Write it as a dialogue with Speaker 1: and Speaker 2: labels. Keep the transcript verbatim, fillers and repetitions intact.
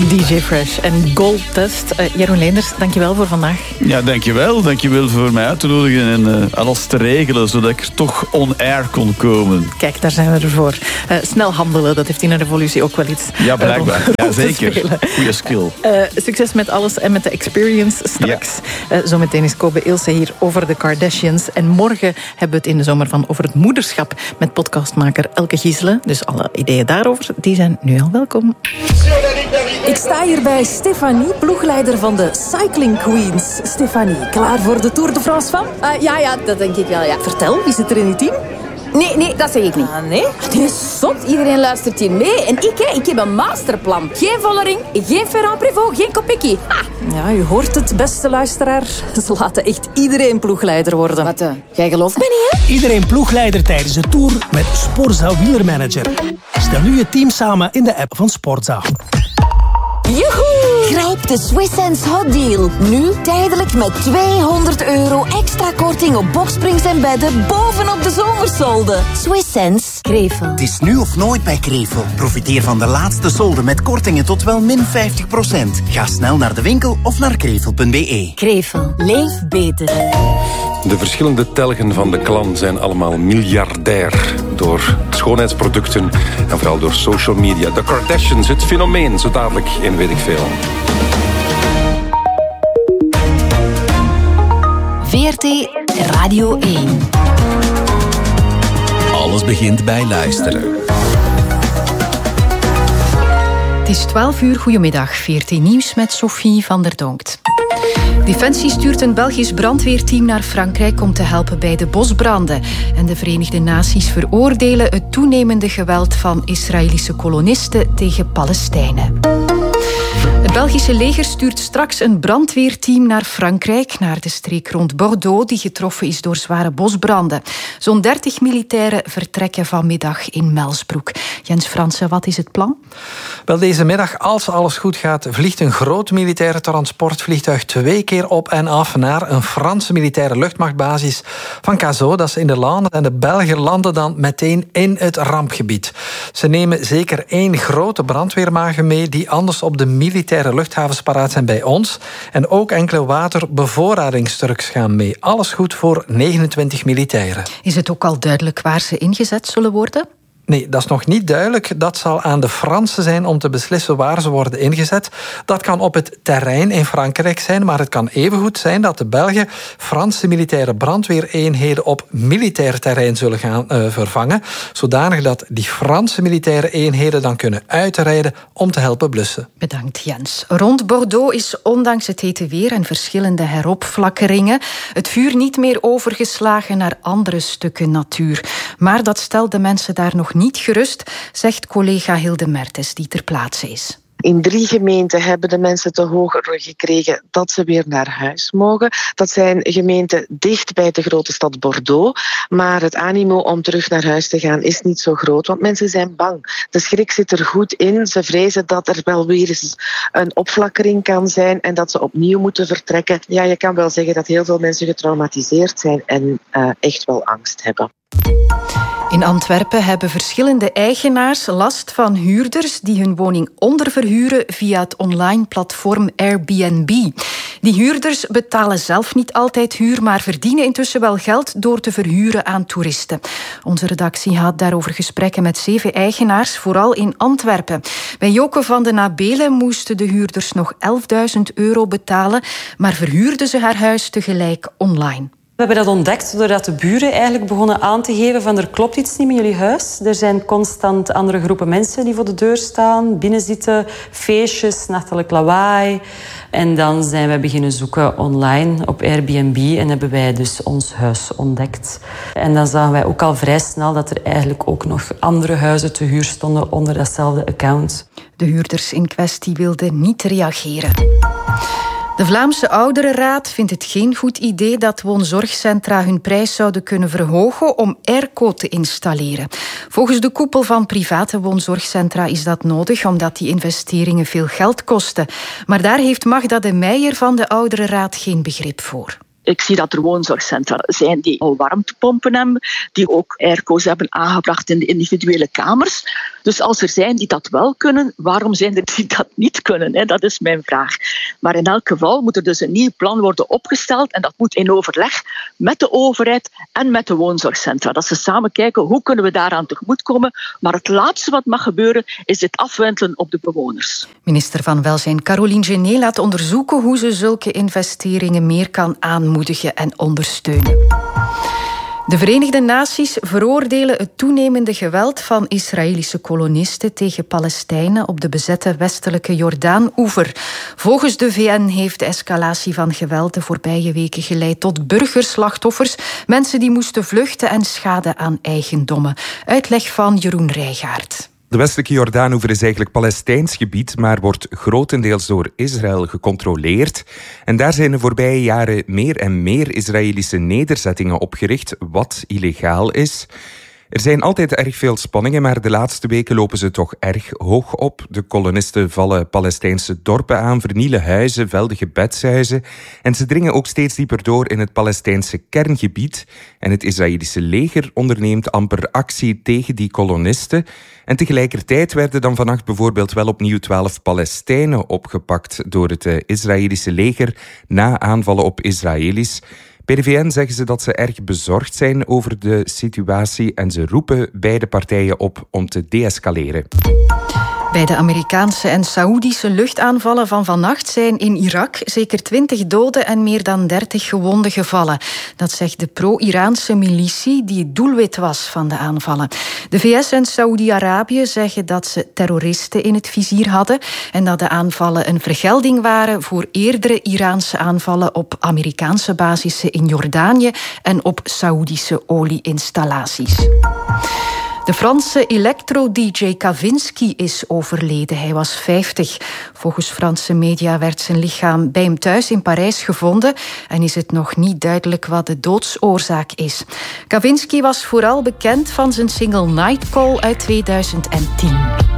Speaker 1: D J Fresh en Gold Dust. Uh, Jeroen Leenders, dankjewel voor vandaag.
Speaker 2: Ja, dankjewel. Dankjewel voor mij uit te nodigen en uh, alles te regelen, zodat ik er toch on-air kon komen.
Speaker 1: Kijk, daar zijn we ervoor. Uh, snel handelen, dat heeft in een revolutie ook wel iets.
Speaker 2: Ja, blijkbaar.
Speaker 1: Uh,
Speaker 2: ja, zeker. Goeie skill.
Speaker 1: Uh, succes met alles en met de experience straks. Ja. Uh, zometeen is Kobe Ilse hier over de Kardashians. En morgen hebben we het in de zomer van over het moederschap met podcastmaker Elke Gieselen. Dus alle ideeën daarover, die zijn nu al welkom.
Speaker 3: Ik sta hier bij Stefanie, ploegleider van de Cycling Queens. Stefanie, klaar voor de Tour de France van?
Speaker 4: Uh, ja, ja, dat denk ik wel, ja.
Speaker 3: Vertel, wie zit er in uw team?
Speaker 4: Nee, nee, dat zeg ik niet.
Speaker 3: Ah, nee?
Speaker 4: Die is zot. Iedereen luistert hier mee. En ik, hè, ik heb een masterplan. Geen Vollering, geen Ferrand-Prévot, geen Kopecky. Ha!
Speaker 3: Ja, u hoort het, beste luisteraar. Ze laten echt iedereen ploegleider worden.
Speaker 4: Wat, uh, jij gelooft me niet, hè?
Speaker 5: Iedereen ploegleider tijdens de Tour met Sporza Wielermanager. Stel nu je team samen in de app van Sporza.
Speaker 6: Joehoe! Grijp de Swiss Sense Hot Deal. Nu tijdelijk met tweehonderd euro extra korting op boksprings en bedden bovenop de zomersolden. Swiss Sense. Krevel.
Speaker 7: Het is nu of nooit bij Krevel. Profiteer van de laatste solden met kortingen tot wel min vijftig procent. Ga snel naar de winkel of naar krevel punt b e.
Speaker 6: Krevel. Leef beter.
Speaker 8: De verschillende telgen van de klan zijn allemaal miljardair. Door schoonheidsproducten en vooral door social media. De Kardashians, het fenomeen, zo dadelijk in weet ik veel.
Speaker 6: V R T Radio één.
Speaker 9: Alles begint bij luisteren.
Speaker 1: Het is twaalf uur, goedemiddag. V R T Nieuws met Sophie van der Donkt. Defensie stuurt een Belgisch brandweerteam naar Frankrijk om te helpen bij de bosbranden. En de Verenigde Naties veroordelen het toenemende geweld van Israëlische kolonisten tegen Palestijnen. Het Belgische leger stuurt straks een brandweerteam naar Frankrijk, naar de streek rond Bordeaux, die getroffen is door zware bosbranden. Zo'n dertig militairen vertrekken vanmiddag in Melsbroek. Jens Fransen, wat is het plan?
Speaker 10: Wel, deze middag, als alles goed gaat, vliegt een groot militaire transportvliegtuig twee keer op en af naar een Franse militaire luchtmachtbasis van Cazaux. Dat is in de Landen. En de Belgen landen dan meteen in het rampgebied. Ze nemen zeker één grote brandweerwagen mee die anders op de militaire luchthavens paraat zijn bij ons. En ook enkele waterbevoorradingstrucks gaan mee. Alles goed voor negenentwintig militairen.
Speaker 1: Is het ook al duidelijk waar ze ingezet zullen worden?
Speaker 10: Nee, dat is nog niet duidelijk. Dat zal aan de Fransen zijn om te beslissen waar ze worden ingezet. Dat kan op het terrein in Frankrijk zijn, maar het kan evengoed zijn dat de Belgen Franse militaire brandweereenheden op militair terrein zullen gaan uh, vervangen, zodanig dat die Franse militaire eenheden dan kunnen uitrijden om te helpen blussen.
Speaker 1: Bedankt, Jens. Rond Bordeaux is ondanks het hete weer en verschillende heropflakkeringen het vuur niet meer overgeslagen naar andere stukken natuur. Maar dat stelt de mensen daar nog niet gerust, zegt collega Hilde Mertens, die ter plaatse is.
Speaker 11: In drie gemeenten hebben de mensen te horen gekregen dat ze weer naar huis mogen. Dat zijn gemeenten dicht bij de grote stad Bordeaux. Maar het animo om terug naar huis te gaan is niet zo groot, want mensen zijn bang. De schrik zit er goed in. Ze vrezen dat er wel weer eens een opflakkering kan zijn en dat ze opnieuw moeten vertrekken. Ja, je kan wel zeggen dat heel veel mensen getraumatiseerd zijn en uh, echt wel angst hebben.
Speaker 1: In Antwerpen hebben verschillende eigenaars last van huurders die hun woning onderverhuren via het online platform Airbnb. Die huurders betalen zelf niet altijd huur, maar verdienen intussen wel geld door te verhuren aan toeristen. Onze redactie had daarover gesprekken met zeven eigenaars, vooral in Antwerpen. Bij Joke van den Nabelen moesten de huurders nog elfduizend euro betalen, maar verhuurden ze haar huis tegelijk online.
Speaker 12: We hebben dat ontdekt doordat de buren eigenlijk begonnen aan te geven van er klopt iets niet met jullie huis. Er zijn constant andere groepen mensen die voor de deur staan, binnenzitten, feestjes, nachtelijk lawaai. En dan zijn we beginnen zoeken online op Airbnb en hebben wij dus ons huis ontdekt. En dan zagen wij ook al vrij snel dat er eigenlijk ook nog andere huizen te huur stonden onder datzelfde account.
Speaker 1: De huurders in kwestie wilden niet reageren. De Vlaamse Ouderenraad vindt het geen goed idee dat woonzorgcentra hun prijs zouden kunnen verhogen om airco te installeren. Volgens de koepel van private woonzorgcentra is dat nodig omdat die investeringen veel geld kosten. Maar daar heeft Magda de Meijer van de Ouderenraad geen begrip voor.
Speaker 13: Ik zie dat er woonzorgcentra zijn die al warmtepompen hebben, die ook airco's hebben aangebracht in de individuele kamers. Dus Dus als er zijn die dat wel kunnen, waarom zijn er die dat niet kunnen? Hè? Dat is mijn vraag. Maar in elk geval moet er dus een nieuw plan worden opgesteld en dat moet in overleg met de overheid en met de woonzorgcentra. Dat ze samen kijken hoe kunnen we daaraan tegemoetkomen. Maar het laatste wat mag gebeuren is het afwentelen op de bewoners.
Speaker 1: Minister van Welzijn Caroline Genet laat onderzoeken hoe ze zulke investeringen meer kan aanmoedigen en ondersteunen. De Verenigde Naties veroordelen het toenemende geweld van Israëlische kolonisten tegen Palestijnen op de bezette westelijke Jordaan-oever. Volgens de V N heeft de escalatie van geweld de voorbije weken geleid tot burgerslachtoffers, mensen die moesten vluchten en schade aan eigendommen. Uitleg van Jeroen Rijgaard.
Speaker 14: De westelijke Jordaanoever is eigenlijk Palestijns gebied, maar wordt grotendeels door Israël gecontroleerd. En daar zijn de voorbije jaren meer en meer Israëlische nederzettingen opgericht, wat illegaal is. Er zijn altijd erg veel spanningen, maar de laatste weken lopen ze toch erg hoog op. De kolonisten vallen Palestijnse dorpen aan, vernielen huizen, velden gebedshuizen. En ze dringen ook steeds dieper door in het Palestijnse kerngebied. En het Israëlische leger onderneemt amper actie tegen die kolonisten. En tegelijkertijd werden dan vannacht bijvoorbeeld wel opnieuw twaalf Palestijnen opgepakt door het uh, Israëlische leger na aanvallen op Israëli's. Bij de V N zeggen ze dat ze erg bezorgd zijn over de situatie en ze roepen beide partijen op om te deescaleren.
Speaker 1: Bij de Amerikaanse en Saoedische luchtaanvallen van vannacht zijn in Irak zeker twintig doden en meer dan dertig gewonden gevallen. Dat zegt de pro-Iraanse militie die het doelwit was van de aanvallen. De V S en Saoedi-Arabië zeggen dat ze terroristen in het vizier hadden en dat de aanvallen een vergelding waren voor eerdere Iraanse aanvallen op Amerikaanse basissen in Jordanië en op Saoedische olieinstallaties. De Franse electro-D J Kavinsky is overleden. Hij was vijftig. Volgens Franse media werd zijn lichaam bij hem thuis in Parijs gevonden en is het nog niet duidelijk wat de doodsoorzaak is. Kavinsky was vooral bekend van zijn single Nightcall uit tweeduizend tien.